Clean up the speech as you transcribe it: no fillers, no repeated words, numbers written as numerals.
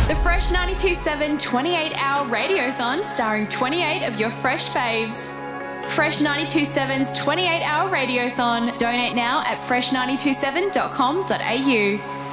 The Fresh 92.7 28-hour radiothon starring 28 of your fresh faves. Fresh 92.7's 28-hour radiothon. Donate now at fresh927.com.au.